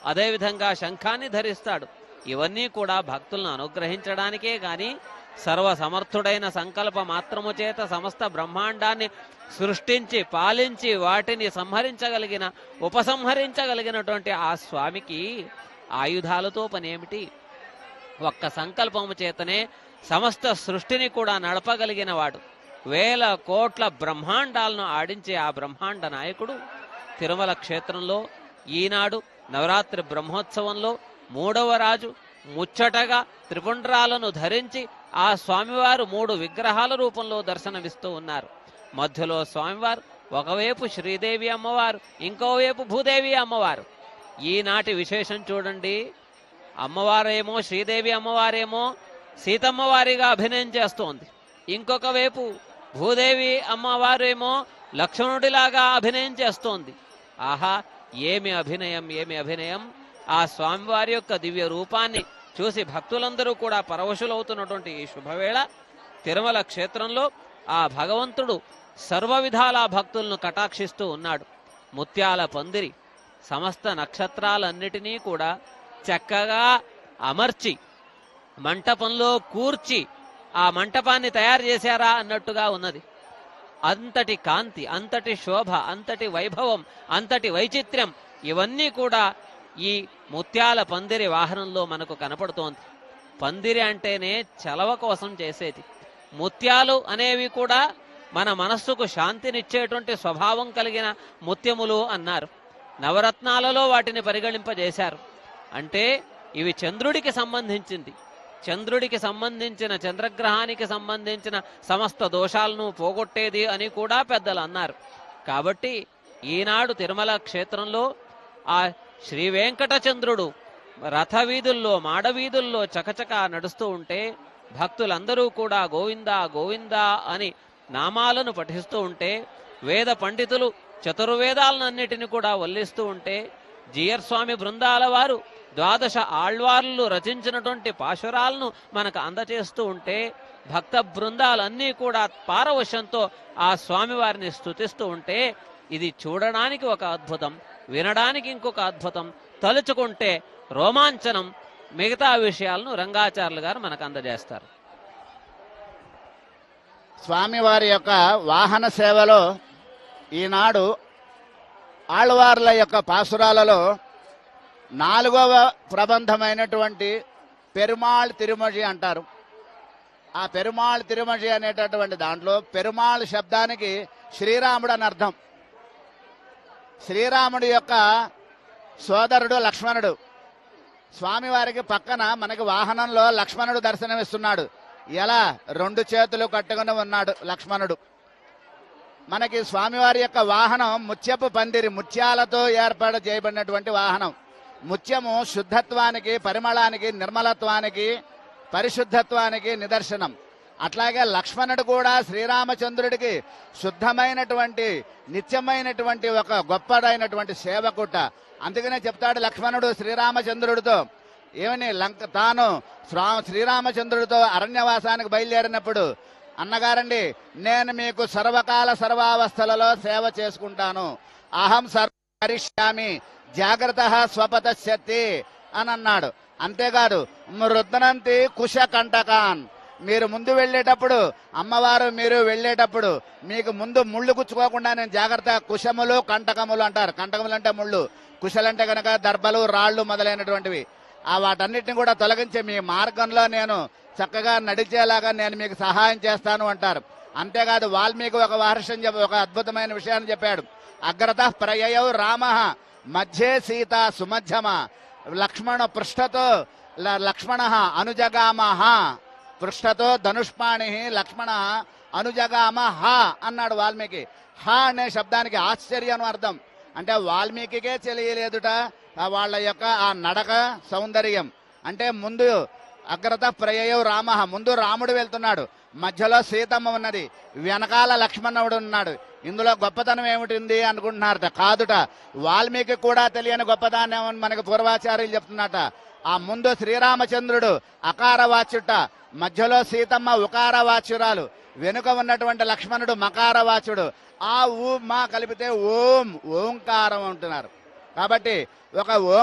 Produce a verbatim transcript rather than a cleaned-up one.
అదేవిధంగా శంఖాన్ని ధరిస్తాడు. ఇవన్నీ కూడా భక్తులను అనుగ్రహించడానికే గాని సర్వసమర్థుడైన సంకల్ప మాత్రము చేత సమస్త బ్రహ్మాండాన్ని సృష్టించి పాలించి వాటిని సంహరించగలిగిన ఉపసంహరించగలిగినటువంటి ఆ స్వామికి ఆయుధాలతో పనేమిటి? ఒక్క సంకల్పము చేతనే సమస్త సృష్టిని కూడా నడపగలిగిన వాడు, వేల కోట్ల బ్రహ్మాండాలను ఆడించే ఆ బ్రహ్మాండ నాయకుడు తిరుమల క్షేత్రంలో ఈనాడు నవరాత్రి బ్రహ్మోత్సవంలో మూడవ రాజు ముచ్చటగా త్రిపుండ్రాలను ధరించి ఆ స్వామివారు మూడు విగ్రహాల రూపంలో దర్శనమిస్తూ ఉన్నారు. మధ్యలో స్వామివారు, ఒకవైపు శ్రీదేవి అమ్మవారు, ఇంకోవైపు భూదేవి అమ్మవారు. ఈనాటి విశేషం చూడండి, అమ్మవారేమో శ్రీదేవి అమ్మవారేమో సీతమ్మవారిగా అభినయం చేస్తోంది, ఇంకొక వైపు భూదేవి అమ్మవారేమో లక్ష్మణుడిలాగా అభినయం చేస్తోంది. ఆహా, ఏమి అభినయం, ఏమి అభినయం! ఆ స్వామివారి యొక్క దివ్య రూపాన్ని చూసి భక్తులందరూ కూడా పరవశులవుతున్నటువంటి ఈ శుభవేళ తిరుమల క్షేత్రంలో ఆ భగవంతుడు సర్వ విధాల భక్తులను కటాక్షిస్తూ ఉన్నాడు. ముత్యాల పందిరి సమస్త నక్షత్రాలన్నిటినీ కూడా చక్కగా అమర్చి మంటపంలో కూర్చి ఆ మంటపాన్ని తయారు చేశారా అన్నట్టుగా ఉన్నది. అంతటి కాంతి, అంతటి శోభ, అంతటి వైభవం, అంతటి వైచిత్ర్యం ఇవన్నీ కూడా ఈ ముత్యాల పందిరి వాహనంలో మనకు కనపడుతోంది. పందిరి అంటేనే చలవ కోసం చేసేది. ముత్యాలు అనేవి కూడా మన మనస్సుకు శాంతినిచ్చేటువంటి స్వభావం కలిగిన ముత్యములు అన్నారు. నవరత్నాలలో వాటిని పరిగణింపజేశారు. అంటే ఇవి చంద్రుడికి సంబంధించింది. చంద్రుడికి సంబంధించిన, చంద్రగ్రహానికి సంబంధించిన సమస్త దోషాలను పోగొట్టేది అని కూడా పెద్దలు అన్నారు. కాబట్టి ఈనాడు తిరుమల క్షేత్రంలో ఆ శ్రీ వెంకటచంద్రుడు రథ వీధుల్లో, మాడవీధుల్లో చకచక నడుస్తూ ఉంటే భక్తులందరూ కూడా గోవిందా గోవిందా అని నామాలను పఠిస్తూ ఉంటే, వేద పండితులు చతుర్వేదాలన్నిటిని కూడా వల్లిస్తూ ఉంటే, జియర్ స్వామి బృందాల వారు ద్వాదశ ఆళ్వార్లు రచించినటువంటి పాశురాలను మనకు అందచేస్తూ ఉంటే, భక్త బృందాలన్నీ కూడా పారవశ్యంతో ఆ స్వామివారిని స్తుతిస్తూ ఉంటే, ఇది చూడడానికి ఒక అద్భుతం, వినడానికి ఇంకొక అద్భుతం, తలుచుకుంటే రోమాంచనం. మిగతా విషయాలను రంగాచార్యులు గారు మనకు అందజేస్తారు. స్వామివారి యొక్క వాహన సేవలో ఈనాడు ఆళ్వార్ల యొక్క పాసురాలలో నాలుగవ ప్రబంధమైనటువంటి పెరుమాళ్ తిరుమజి అంటారు. ఆ పెరుమాళ్ తిరుమజి అనేటటువంటి దాంట్లో పెరుమాళ్ శబ్దానికి శ్రీరాముడు అని అర్థం. శ్రీరాముడి యొక్క సోదరుడు లక్ష్మణుడు. స్వామివారికి పక్కన మనకి వాహనంలో లక్ష్మణుడు దర్శనమిస్తున్నాడు. ఎలా? రెండు చేతులు కట్టుకుని ఉన్నాడు లక్ష్మణుడు. మనకి స్వామివారి యొక్క వాహనం ముత్యపు పందిరి, ముత్యాలతో ఏర్పాటు చేయబడినటువంటి వాహనం. ముత్యము శుద్ధత్వానికి, పరిమళానికి, నిర్మలత్వానికి, పరిశుద్ధత్వానికి నిదర్శనం. అట్లాగే లక్ష్మణుడు కూడా శ్రీరామచంద్రుడికి శుద్ధమైనటువంటి, నిత్యమైనటువంటి ఒక గొప్పదైనటువంటి సేవకుట. అందుకనే చెప్తాడు లక్ష్మణుడు శ్రీరామచంద్రుడితో, ఏమని లంక తాను శ్రీరామచంద్రుడితో అరణ్యవాసానికి బయలుదేరినప్పుడు, అన్నగారండి నేను మీకు సర్వకాల సర్వావస్థలలో సేవ చేసుకుంటాను, అహం సర్వరిష్యామి జాగ్రత్త స్వపతశక్తి అని అన్నాడు. అంతేకాదు మృద్నంతి కుశ కంటకాన్, మీరు ముందు వెళ్ళేటప్పుడు, అమ్మవారు మీరు వెళ్ళేటప్పుడు మీకు ముందు ముళ్ళు గుచ్చుకోకుండా నేను జాగ్రత్త, కుశములు కంటకములు అంటారు. కంటకములు అంటే ముళ్ళు, కుశలంటే కనుక దర్భలు, రాళ్లు మొదలైనటువంటివి. ఆ వాటన్నిటిని కూడా తొలగించి మీ మార్గంలో నేను చక్కగా నడిచేలాగా నేను మీకు సహాయం చేస్తాను అంటారు. అంతేకాదు వాల్మీకి ఒక మహర్షి ఒక అద్భుతమైన విషయాన్ని చెప్పాడు. అగ్రత ప్రయయౌ రామ మధ్యే సీత సుమధ్యమ లక్ష్మణ పృష్ఠతో లక్ష్మణ అనుజగామహ, పృష్ఠతో ధనుష్పాణి లక్ష్మణ అనుజగామ హ అన్నాడు వాల్మీకి. హ అనే శబ్దానికి ఆశ్చర్యం అర్థం. అంటే వాల్మీకికే తెలియలేదుట వాళ్ళ యొక్క ఆ నడక సౌందర్యం. అంటే ముందు అగ్రత ప్రయయౌ రామ, ముందు రాముడు వెళ్తున్నాడు, మధ్యలో సీతమ్మ ఉన్నది, వెనకాల లక్ష్మణుడు ఉన్నాడు. ఇందులో గొప్పతనం ఏమిటింది అనుకుంటున్నారట. కాదుట, వాల్మీకి కూడా తెలియని గొప్పతనం మనకు పూర్వాచార్యులు చెప్తున్నట. ఆ ముందు శ్రీరామచంద్రుడు అకారవాచ్యుట, మధ్యలో సీతమ్మ ఉకారవాచ్యురాలు, వెనుక ఉన్నటువంటి లక్ష్మణుడు మకారవాచ్యుడు. ఆ ఊ మా కలిపితే ఓం, ఓంకారం అంటున్నారు. కాబట్టి ఒక ఓం